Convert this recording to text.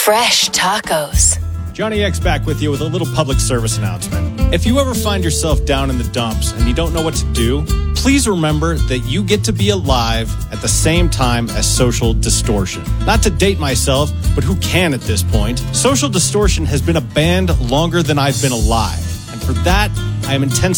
Fresh tacos. Johnny X back with you with a little public service announcement. If you ever find yourself down in the dumps and you don't know what to do, please remember that you get to be alive at the same time as Social Distortion. Not to date myself, but who can at this point? Social Distortion has been a band longer than I've been alive. And for that, I am intensely